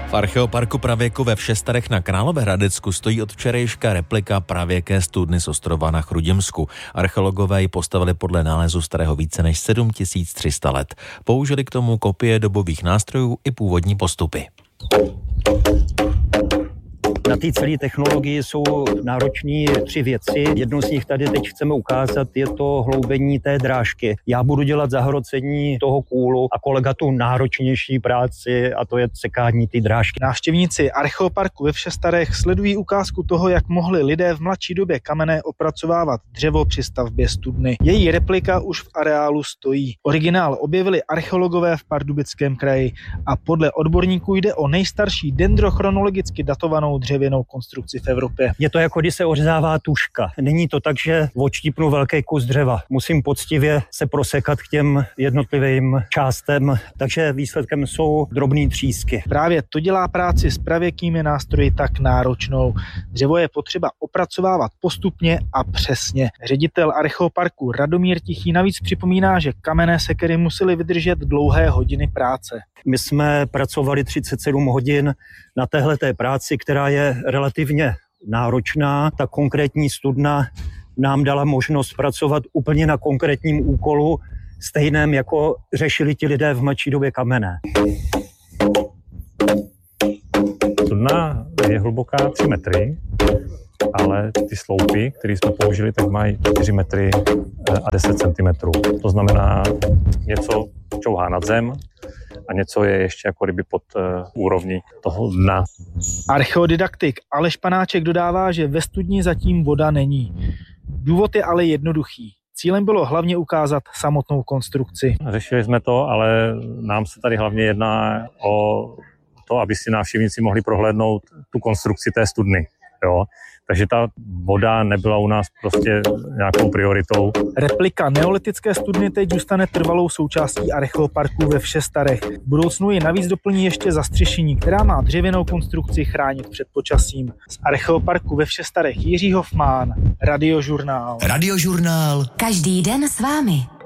V archeoparku pravěku ve Všestarech na Královéhradecku stojí od včerejška replika pravěké studny z ostrova na Chrudimsku. Archeologové ji postavili podle nálezu starého více než 7300 let. Použili k tomu kopie dobových nástrojů i původní postupy. Na té celé technologii jsou náročné 3 věci. Jednu z nich tady teď chceme ukázat, je to hloubení té drážky. Já budu dělat zahrocení toho kůlu a kolega tu náročnější práci, a to je sekání té drážky. Návštěvníci archeoparku ve Všestarech sledují ukázku toho, jak mohli lidé v mladší době kamenné opracovávat dřevo při stavbě studny. Její replika už v areálu stojí. Originál objevili archeologové v Pardubickém kraji a podle odborníků jde o nejstarší dendrochronologicky datovanou dřevěnou konstrukci v Evropě. Je to jako když se ořezává tužka. Není to tak, že odštípnu velký kus dřeva. Musím poctivě se prosekat k těm jednotlivým částem, takže výsledkem jsou drobné třísky. Právě to dělá práci s pravěkými nástroji tak náročnou. Dřevo je potřeba opracovávat postupně a přesně. Ředitel archeoparku Radomír Tichý navíc připomíná, že kamenné sekery musely vydržet dlouhé hodiny práce. My jsme pracovali 37 hodin na téhleté práci, která je relativně náročná. Ta konkrétní studna nám dala možnost pracovat úplně na konkrétním úkolu, stejném jako řešili ti lidé v mladší době kamenné. Studna je hluboká 3 metry, ale ty sloupy, které jsme použili, tak mají 4 metry a 10 cm. To znamená, něco čouhá nad zem a něco je ještě jako kdyby pod úrovní toho dna. Archeodidaktik Aleš Panáček dodává, že ve studni zatím voda není. Důvod je ale jednoduchý. Cílem bylo hlavně ukázat samotnou konstrukci. Řešili jsme to, ale nám se tady hlavně jedná o to, aby si návštěvníci mohli prohlédnout tu konstrukci té studny. Jo? Takže ta voda nebyla u nás prostě nějakou prioritou. Replika neolitické studny teď zůstane trvalou součástí archeoparku ve Všestarech. V budoucnu ji navíc doplní ještě zastřešení, která má dřevěnou konstrukci chránit před počasím. Z archeoparku ve Všestarech Jiří Hofmán, Radiožurnál. Radiožurnál. Každý den s vámi.